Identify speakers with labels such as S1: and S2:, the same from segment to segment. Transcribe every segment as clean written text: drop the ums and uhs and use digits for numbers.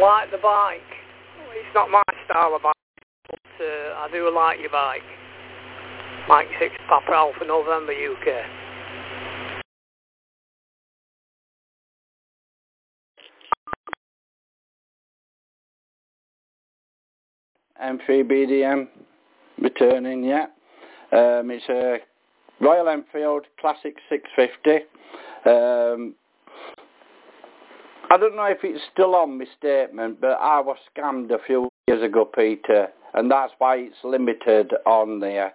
S1: like the bike. It's not my style of bike, but I do like your bike. Mike 6 Papa Alpha November UK.
S2: M3BDM returning, yeah. It's a Royal Enfield Classic 650. I don't know if it's still on my statement, but I was scammed a few years ago, Peter, and that's why it's limited on there.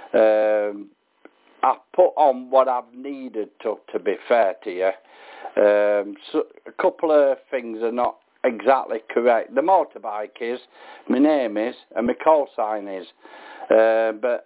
S2: I've put on what I've needed to be fair to you. So a couple of things are not exactly correct. The motorbike is, my name is, and my call sign is. But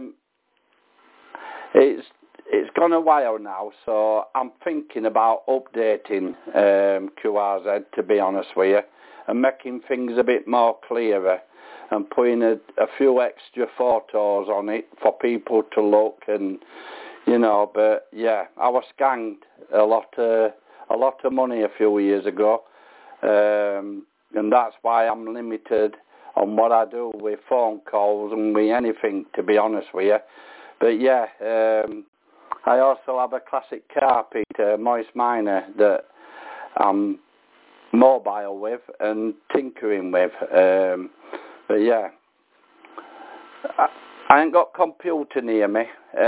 S2: it's gone a while now, so I'm thinking about updating QRZ, to be honest with you, and making things a bit more clearer and putting a few extra photos on it for people to look, and you know. But yeah, I was scammed a lot of money a few years ago, and that's why I'm limited on what I do with phone calls and with anything, to be honest with you. But yeah, I also have a classic car, Peter, Moist Miner, that I'm mobile with and tinkering with. But yeah, I ain't got computer near me.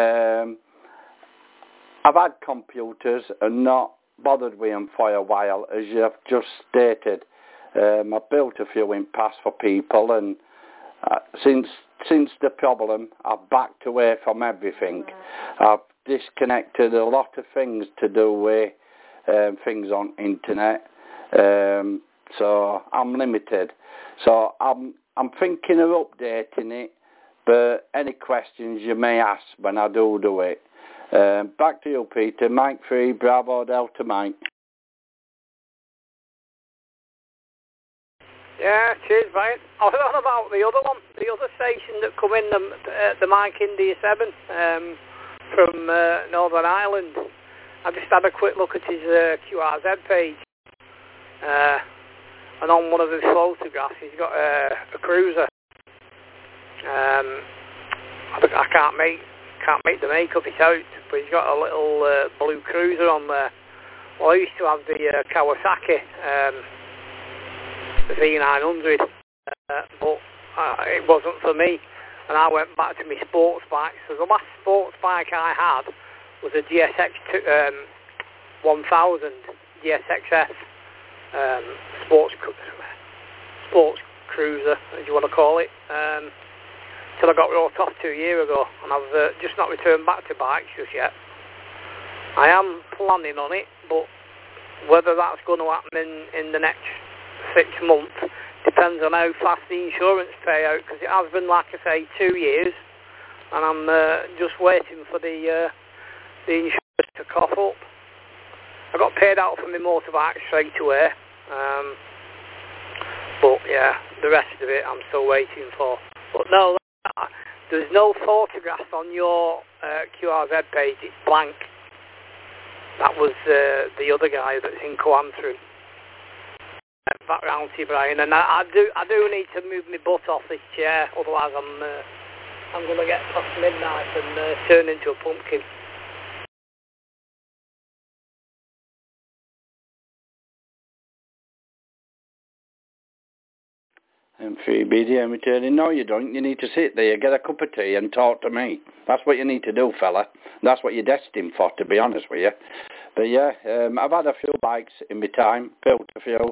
S2: I've had computers and not bothered with them for a while, as you have just stated. I've built a few in past for people, and since the problem, I've backed away from everything. I've disconnected a lot of things to do with things on internet, so I'm limited. So I'm thinking of updating it, but any questions you may ask when I do it. Back to you, Peter. Mike 3, Bravo Delta Mike.
S1: Yeah, cheers, mate. I was on about the other one, the other station that come in, the Mike India 7 from Northern Ireland. I just had a quick look at his QRZ page, and on one of his photographs, he's got a cruiser. I can't make the makeup out, but he's got a little blue cruiser on there. Well, I used to have the Kawasaki. The V900, but it wasn't for me, and I went back to my sports bike. So the last sports bike I had was a GSX 1000 GSXF sports cruiser, as you want to call it, till I got wrote off 2 years ago, and I've just not returned back to bikes just yet. I am planning on it, but whether that's going to happen in the next 6 months depends on how fast the insurance pay out, because it has been, like I say, 2 years, and I'm just waiting for the insurance to cough up. I got paid out for my motorbike straight away, but yeah, the rest of it I'm still waiting for. But no, there's no photographs on your QRZ page. It's blank. That was the other guy that's in Coantrum. Back round to you, Brian, and I do need to move my butt off this chair, otherwise I'm going to get past midnight and turn into a pumpkin.
S2: M3BDM returning. No, you don't. You need to sit there, get a cup of tea and talk to me. That's what you need to do, fella. That's what you're destined for, to be honest with you. But yeah, I've had a few bikes in my time, built a few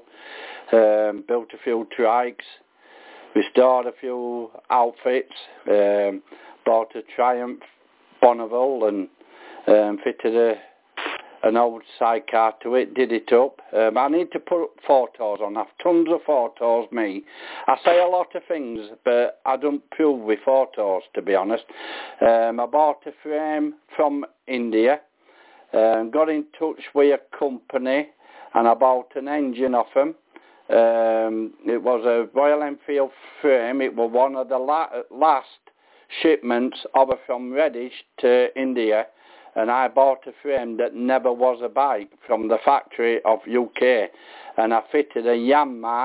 S2: trikes, restored a few outfits, bought a Triumph Bonneville and fitted an old sidecar to it, did it up. I need to put photos on. I've tons of photos, me. I say a lot of things, but I don't prove with photos, to be honest. I bought a frame from India, got in touch with a company, and I bought an engine off them. It was a Royal Enfield frame. It was one of the last shipments over from Reddish to India, and I bought a frame that never was a bike from the factory of UK, and I fitted a Yanmar